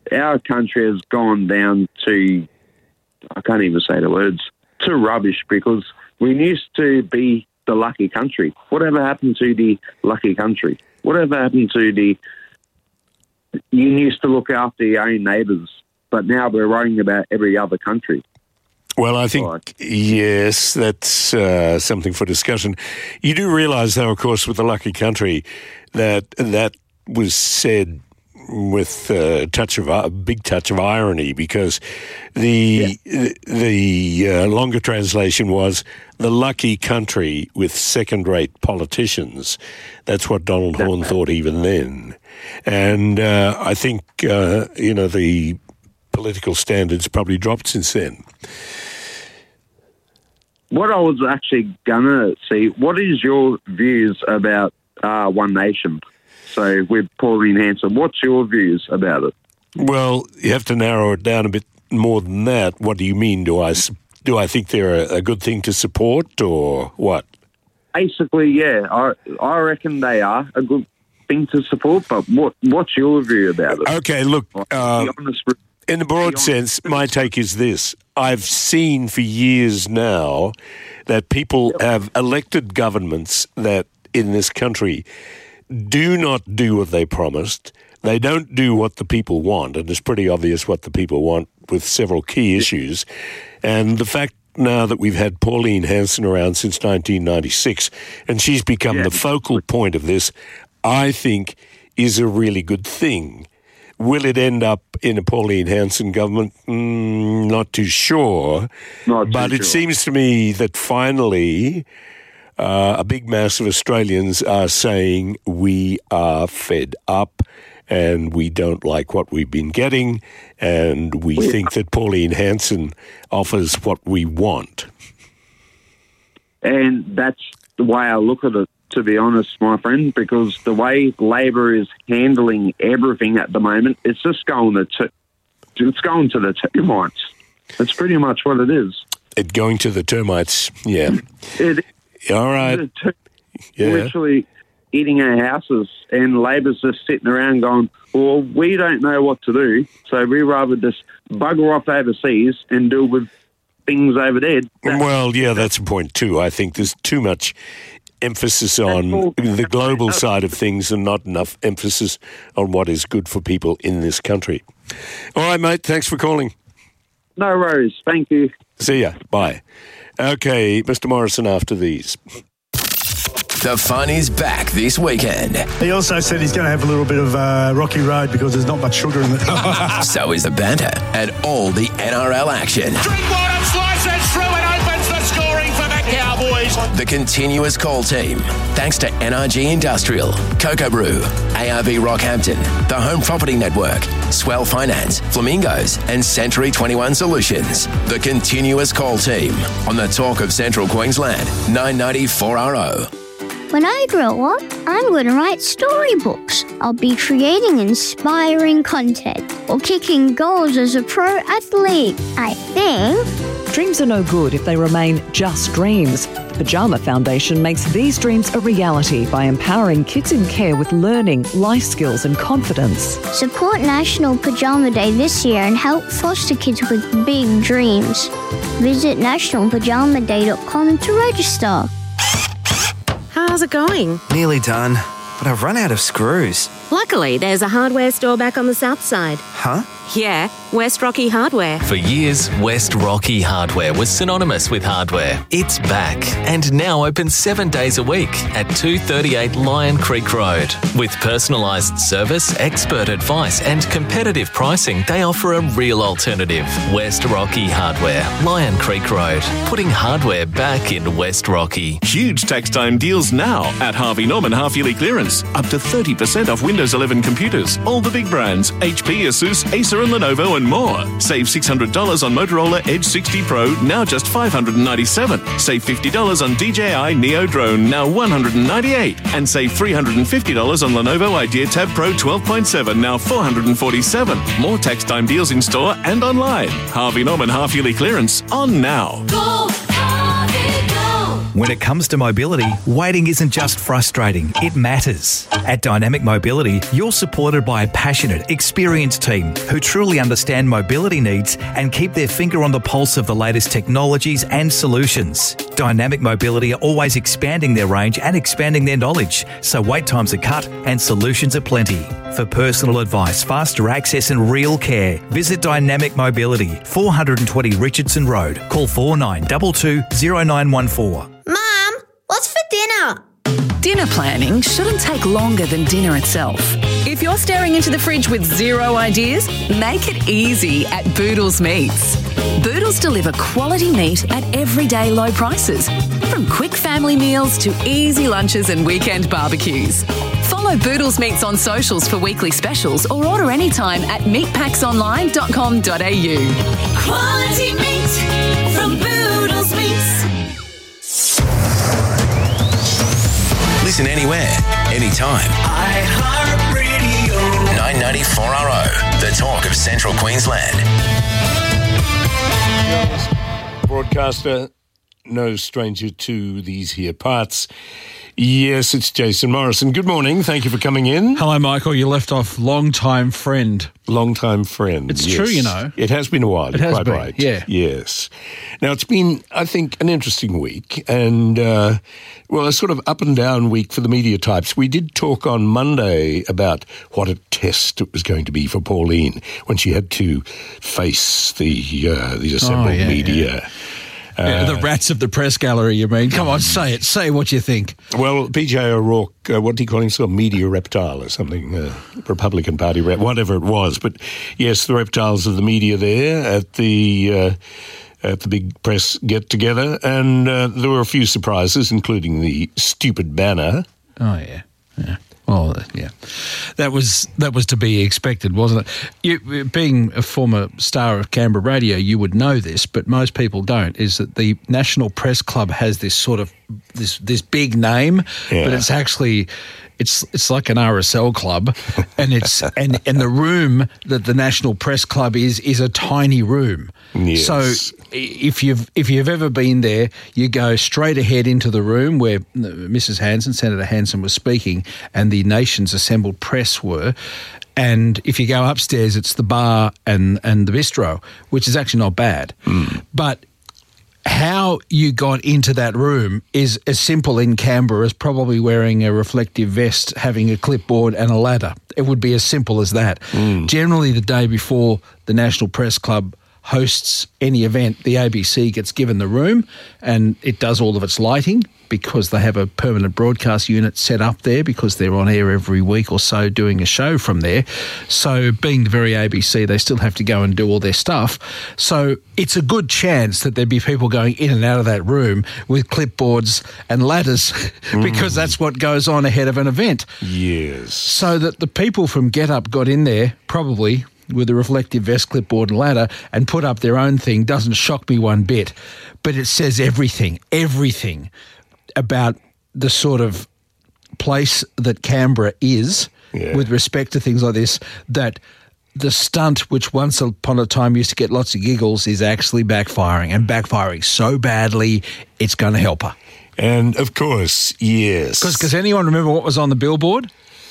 our country has gone down to, I can't even say the words, to rubbish, because we used to be the lucky country. Whatever happened to the lucky country? Whatever happened to you used to look after your own neighbours, but now we're worrying about every other country. Well, I think, yes, that's something for discussion. You do realise, though, of course, with the lucky country, that was said with a big touch of irony, because the longer translation was the lucky country with second-rate politicians. That's what Donald Horne thought even then. And I think, the political standards probably dropped since then. What I was actually going to see, what is your views about One Nation? So with Pauline Hanson, what's your views about it? Well, you have to narrow it down a bit more than that. What do you mean? Do I think they're a good thing to support, or what? Basically, yeah. I reckon they are a good thing to support, but what's your view about it? Okay, look, in the broad sense, my take is this. I've seen for years now that people have elected governments that in this country do not do what they promised. They don't do what the people want, and it's pretty obvious what the people want with several key issues. And the fact now that we've had Pauline Hanson around since 1996, and she's become the focal point of this, I think is a really good thing. Will it end up in a Pauline Hanson government? Not too sure. But it seems to me that finally a big mass of Australians are saying we are fed up and we don't like what we've been getting, and we think that Pauline Hanson offers what we want. And that's the way I look at it, to be honest, my friend, because the way Labor is handling everything at the moment, it's just going to the termites. That's pretty much what it is. It going to the termites, yeah. All right. Literally eating our houses, and Labor's just sitting around going, well, we don't know what to do, so we rather just bugger off overseas and deal with things over there. That's a point too. I think there's too much emphasis on the global side of things and not enough emphasis on what is good for people in this country. All right, mate, thanks for calling. No worries. Thank you. See ya. Bye. Okay, Mr. Morrison after these. The fun is back this weekend. He also said he's going to have a little bit of rocky road because there's not much sugar in it. So is the banter and all the NRL action. Drinkwater slices through and opens the scoring for the Cowboys. The continuous call team, thanks to NRG Industrial, Cocoa Brew, ARB Rockhampton, the Home Property Network, Swell Finance, Flamingos, and Century 21 Solutions. The continuous call team on the Talk of Central Queensland, 990 4RO. When I grow up, I'm going to write storybooks. I'll be creating inspiring content or kicking goals as a pro athlete, I think. Dreams are no good if they remain just dreams. Pyjama Foundation makes these dreams a reality by empowering kids in care with learning, life skills and confidence. Support National Pyjama Day this year and help foster kids with big dreams. Visit nationalpajamaday.com to register. How's it going? Nearly done, but I've run out of screws. Luckily, there's a hardware store back on the south side. Huh? Yeah, West Rocky Hardware. For years, West Rocky Hardware was synonymous with hardware. It's back and now open 7 days a week at 238 Lion Creek Road. With personalised service, expert advice and competitive pricing, they offer a real alternative. West Rocky Hardware, Lion Creek Road. Putting hardware back in West Rocky. Huge tax time deals now at Harvey Norman half-yearly clearance. Up to 30% off Windows 11 computers. All the big brands, HP, Asus, Acer and Lenovo and more. Save $600 on Motorola Edge 60 Pro, now just $597. Save $50 on DJI Neo Drone, now $198. And save $350 on Lenovo Idea Tab Pro 12.7, now $447. More tax time deals in store and online. Harvey Norman half-yearly clearance on now. Go, Harvey, go! When it comes to mobility, waiting isn't just frustrating, it matters. At Dynamic Mobility, you're supported by a passionate, experienced team who truly understand mobility needs and keep their finger on the pulse of the latest technologies and solutions. Dynamic Mobility are always expanding their range and expanding their knowledge, so wait times are cut and solutions are plenty. For personal advice, faster access and real care, visit Dynamic Mobility, 420 Richardson Road. Call 4922 0914. Mum, what's for dinner? Dinner planning shouldn't take longer than dinner itself. If you're staring into the fridge with zero ideas, make it easy at Boodles Meats. Boodles deliver quality meat at everyday low prices, from quick family meals to easy lunches and weekend barbecues. Follow Boodles Meats on socials for weekly specials or order anytime at meatpacksonline.com.au. Quality meat from Boodles Meats. Listen anywhere, anytime. iHeartRadio. 994RO, the talk of Central Queensland. Broadcaster, no stranger to these here parts. Yes, it's Jason Morrison. Good morning. Thank you for coming in. Hello, Michael. You left off long-time friend. Long-time friend. It's yes. true, you know. It has been a while. It has quite been, right. yeah. Yes. Now, it's been, I think, an interesting week and, a sort of up and down week for the media types. We did talk on Monday about what a test it was going to be for Pauline when she had to face the assembled media. Yeah. The rats of the press gallery, you mean? Come on, say it. Say what you think. Well, PJ O'Rourke, what do you call him? Sort of media reptile or something, Republican Party rep, whatever it was. But yes, the reptiles of the media there at the big press get-together. And there were a few surprises, including the stupid banner. Oh, yeah. Well, yeah, that was to be expected, wasn't it? You, being a former star of Canberra radio, you would know this, but most people don't. Is that the National Press Club has this sort of this big name, but it's actually. It's like an RSL club, and it's and the room that the National Press Club is a tiny room. Yes. So if you've ever been there, you go straight ahead into the room where Mrs. Hanson, Senator Hanson, was speaking, and the nation's assembled press were. And if you go upstairs, it's the bar and the bistro, which is actually not bad, but. How you got into that room is as simple in Canberra as probably wearing a reflective vest, having a clipboard and a ladder. It would be as simple as that. Generally, the day before the National Press Club hosts any event, the ABC gets given the room and it does all of its lighting because they have a permanent broadcast unit set up there because they're on air every week or so doing a show from there. So being the very ABC, they still have to go and do all their stuff. So it's a good chance that there'd be people going in and out of that room with clipboards and ladders because that's what goes on ahead of an event. Yes. So that the people from Get Up got in there probably with a reflective vest, clipboard and ladder and put up their own thing doesn't shock me one bit. But it says everything about the sort of place that Canberra is with respect to things like this, that the stunt, which once upon a time used to get lots of giggles, is actually backfiring, and backfiring so badly it's going to help her. And, of course, yes. Because anyone remember what was on the billboard?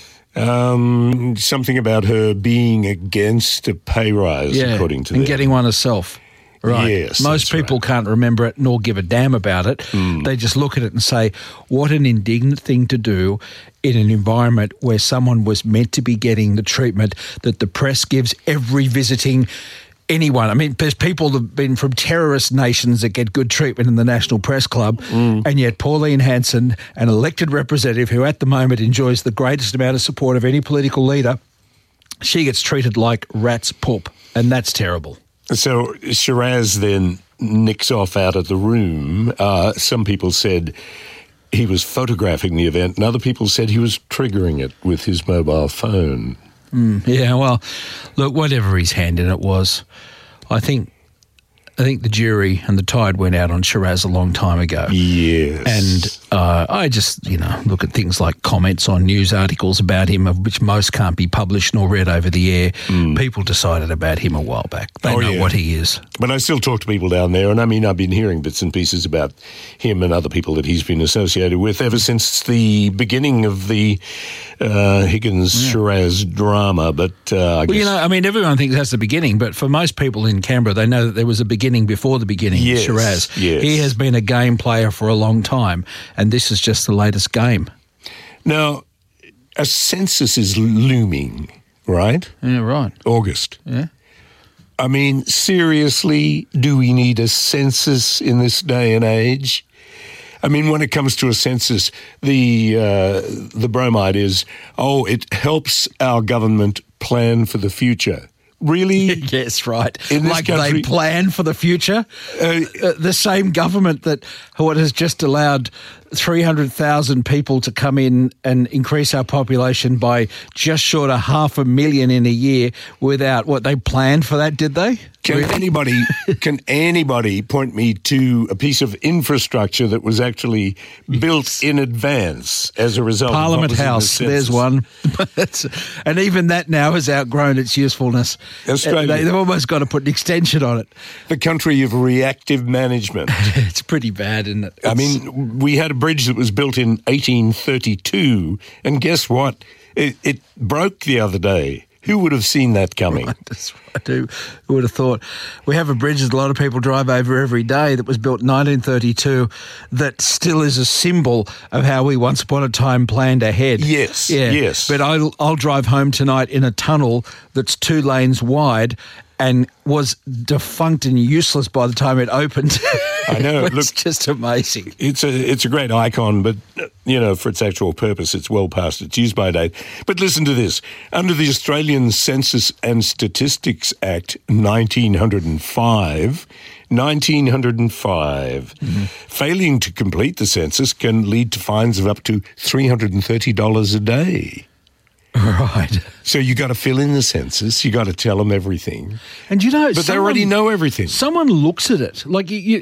Something about her being against a pay rise, according to them. And getting one herself. Right. Yes, most people can't remember it nor give a damn about it. They just look at it and say, what an indignant thing to do in an environment where someone was meant to be getting the treatment that the press gives every visiting anyone. I mean, there's people that have been from terrorist nations that get good treatment in the National Press Club, and yet Pauline Hanson, an elected representative who at the moment enjoys the greatest amount of support of any political leader, she gets treated like rat's poop, and that's terrible. So Shiraz then nicks off out of the room. Some people said he was photographing the event, and other people said he was triggering it with his mobile phone. Yeah, well, look, whatever his hand in it was, I think the jury and the tide went out on Shiraz a long time ago. Yes. And I just, look at things like comments on news articles about him, of which most can't be published nor read over the air. People decided about him a while back. They know what he is. But I still talk to people down there, and I mean, I've been hearing bits and pieces about him and other people that he's been associated with ever since the beginning of the Higgins-Shiraz drama. But I guess... you know, I mean, everyone thinks that's the beginning, but for most people in Canberra, they know that there was a beginning before the beginning. Yes, Shiraz. yes. He has been a game player for a long time, and this is just the latest game. Now, a census is looming, right? Yeah, right. August. Yeah. I mean, seriously, do we need a census in this day and age? I mean, when it comes to a census, the bromide is, it helps our government plan for the future. Really? Yes, right. In this like country, they plan for the future? The same government that has just allowed 300,000 people to come in and increase our population by just short of 500,000 in a year without they planned for that, did they? Can anybody point me to a piece of infrastructure that was actually built in advance as a result Parliament of House, there's one. And even that now has outgrown its usefulness. Australia. They've almost got to put an extension on it. The country of reactive management. It's pretty bad, isn't it? I mean, we had a bridge that was built in 1832, and guess what? It broke the other day. Who would have seen that coming? Right, that's right. Who would have thought? We have a bridge that a lot of people drive over every day that was built in 1932 that still is a symbol of how we once upon a time planned ahead. Yes, yeah. yes. But I'll drive home tonight in a tunnel that's 2 lanes wide and was defunct and useless by the time it opened. I know. It's just amazing. It's a great icon, but, for its actual purpose, it's well past its use-by date. But listen to this. Under the Australian Census and Statistics Act 1905, failing to complete the census can lead to fines of up to $330 a day. Right. So you got to fill in the census. You got to tell them everything. And but they already know everything. Someone looks at it like you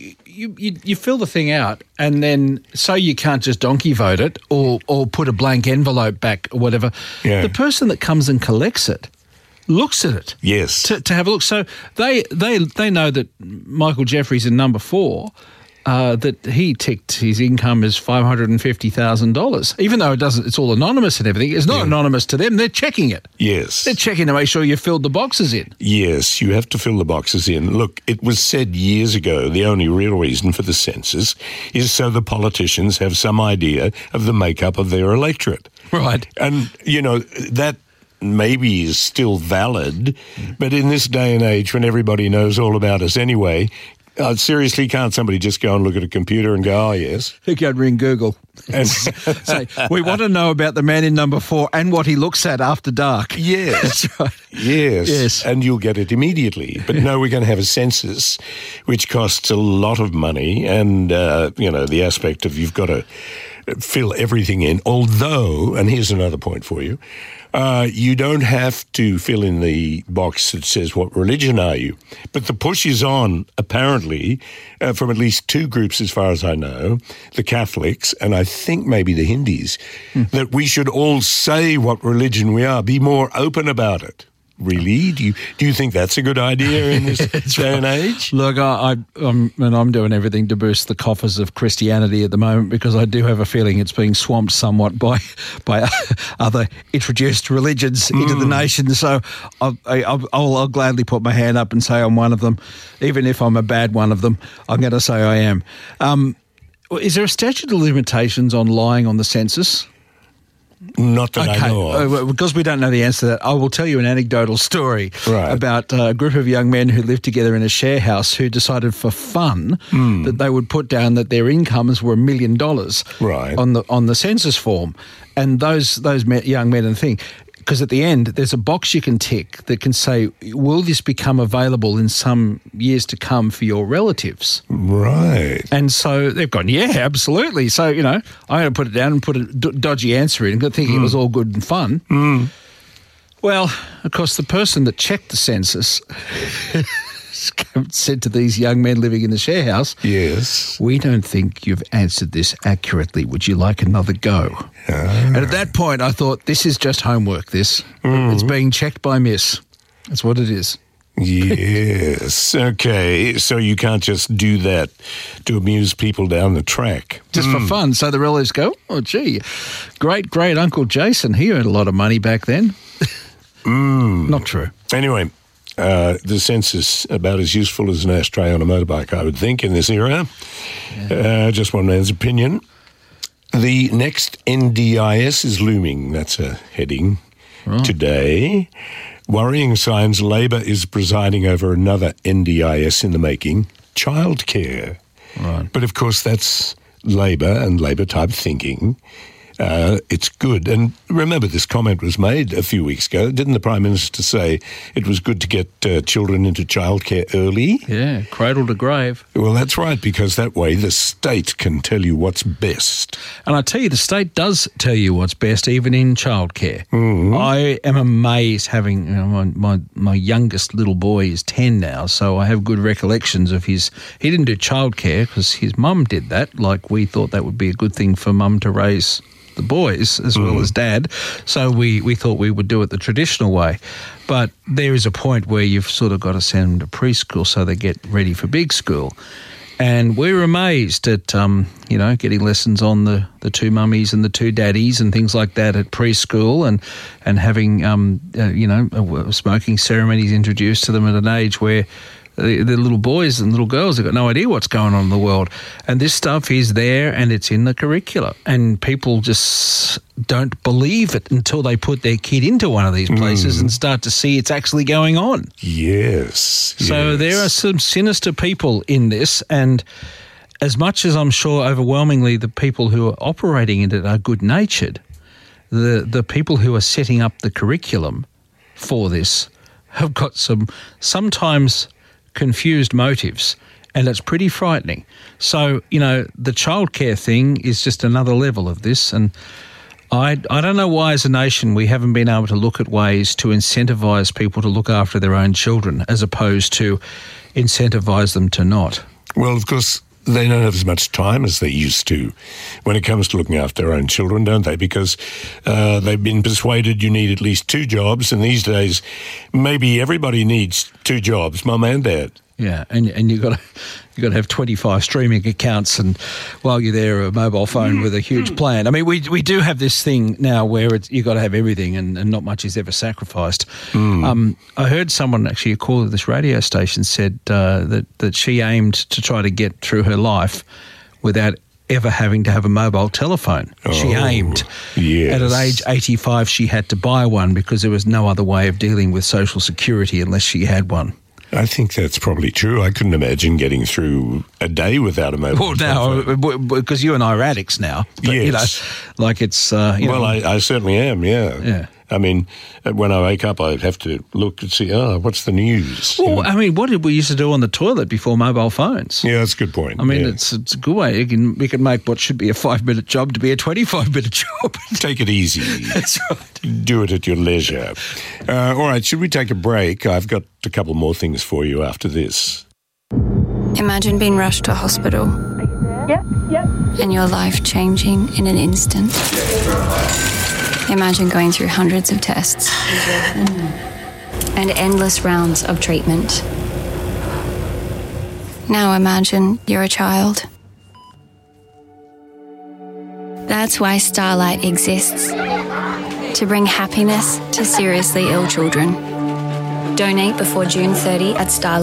fill the thing out, and then you can't just donkey vote it or put a blank envelope back or whatever. Yeah. The person that comes and collects it looks at it. Yes. To have a look. So they know that Michael Jeffries in number 4. That he ticked his income as $550,000, even though it's all anonymous and everything. It's not anonymous to them. They're checking it. Yes. They're checking to make sure you filled the boxes in. Yes, you have to fill the boxes in. Look, it was said years ago, the only real reason for the census is so the politicians have some idea of the makeup of their electorate. Right. And, that maybe is still valid, but in this day and age when everybody knows all about us anyway, seriously, can't somebody just go and look at a computer and go, oh, yes? They can ring Google and say, we want to know about the man in number 4 and what he looks at after dark. Yes. That's right. Yes. And you'll get it immediately. But no, we're going to have a census, which costs a lot of money and, the aspect of you've got to fill everything in. Although, and here's another point for you, you don't have to fill in the box that says what religion are you. But the push is on, apparently, from at least 2 groups as far as I know, the Catholics and I think maybe the Hindus, that we should all say what religion we are, be more open about it. Really? Do you think that's a good idea in this day and age? Look, I'm doing everything to boost the coffers of Christianity at the moment because I do have a feeling it's being swamped somewhat by other introduced religions into the nation. So I'll gladly put my hand up and say I'm one of them, even if I'm a bad one of them. I'm going to say I am. Is there a statute of limitations on lying on the census? Not that I know of. Because we don't know the answer to that, I will tell you an anecdotal story about a group of young men who lived together in a share house who decided for fun that they would put down that their incomes were $1 million on the census form. And those young men and thing, because at the end there's a box you can tick that can say, will this become available in some years to come for your relatives? Right. And so they've gone, yeah, absolutely. So, I'm going to put it down and put a dodgy answer in, thinking it was all good and fun. Well, of course, the person that checked the census said to these young men living in the share house, yes, we don't think you've answered this accurately. Would you like another go? And at that point, I thought, this is just homework, this. It's being checked by Miss. That's what it is. Yes. Okay. So you can't just do that to amuse people down the track. Just for fun. So the relatives go, oh, gee, great Uncle Jason, he earned a lot of money back then. Not true. Anyway, the sense is about as useful as an ashtray on a motorbike, I would think, in this era. Just one man's opinion. The next NDIS is looming. That's a heading today. Worrying signs Labor is presiding over another NDIS in the making, childcare. Right. But, of course, that's Labor and Labor-type thinking. It's good. And remember, this comment was made a few weeks ago. Didn't the Prime Minister say it was good to get children into childcare early? Yeah, cradle to grave. Well, that's right, because that way the state can tell you what's best. And I tell you, the state does tell you what's best, even in childcare. I am amazed having, my youngest little boy is 10 now, so I have good recollections of he didn't do childcare because his mum did that, like we thought that would be a good thing for mum to raise the boys as well as dad. So we thought we would do it the traditional way. But there is a point where you've sort of got to send them to preschool so they get ready for big school. And we were amazed at, getting lessons on the two mummies and the two daddies and things like that at preschool and having, smoking ceremonies introduced to them at an age where the little boys and little girls have got no idea what's going on in the world. And this stuff is there and it's in the curricula. And people just don't believe it until they put their kid into one of these places and start to see it's actually going on. Yes. So there are some sinister people in this, and as much as I'm sure overwhelmingly the people who are operating in it are good-natured, the people who are setting up the curriculum for this have got some sometimes confused motives, and it's pretty frightening. So, the childcare thing is just another level of this, and I don't know why as a nation we haven't been able to look at ways to incentivise people to look after their own children as opposed to incentivise them to not. Well, of course, they don't have as much time as they used to when it comes to looking after their own children, don't they? Because they've been persuaded you need at least 2 jobs, and these days maybe everybody needs 2 jobs, mum and dad. Yeah, and you've got to have 25 streaming accounts, and while you're there, a mobile phone with a huge plan. I mean, we do have this thing now where you've got to have everything, and not much is ever sacrificed. I heard someone, actually, a caller of this radio station said that she aimed to try to get through her life without ever having to have a mobile telephone. She aimed. Yes. At an age 85, she had to buy one because there was no other way of dealing with Social Security unless she had one. I think that's probably true. I couldn't imagine getting through a day without a mobile telephone. Well, now, because you and I are addicts now. But, yes. It's... I certainly am, Yeah. I mean, when I wake up, I'd have to look and see, what's the news? Well, I mean, what did we used to do on the toilet before mobile phones? Yeah, that's a good point. I mean, it's a good way. You can make what should be a 5-minute job to be a 25-minute job. Take it easy. That's right. Do it at your leisure. All right, should we take a break? I've got a couple more things for you after this. Imagine being rushed to hospital. Yep. And your life changing in an instant. Imagine going through hundreds of tests and endless rounds of treatment. Now imagine you're a child. That's why Starlight exists, to bring happiness to seriously ill children. Donate before June 30 at Starlight.